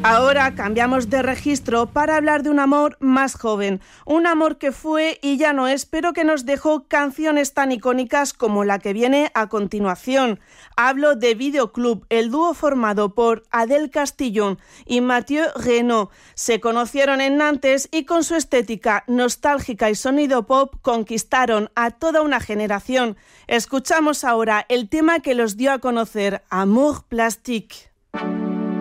Ahora cambiamos de registro para hablar de un amor más joven, un amor que fue y ya no es, pero que nos dejó canciones tan icónicas como la que viene a continuación. Hablo de Videoclub, el dúo formado por Adèle Castillon y Mathieu Renaud. Se conocieron en Nantes y con su estética nostálgica y sonido pop conquistaron a toda una generación. Escuchamos ahora el tema que los dio a conocer, Amour Plastique.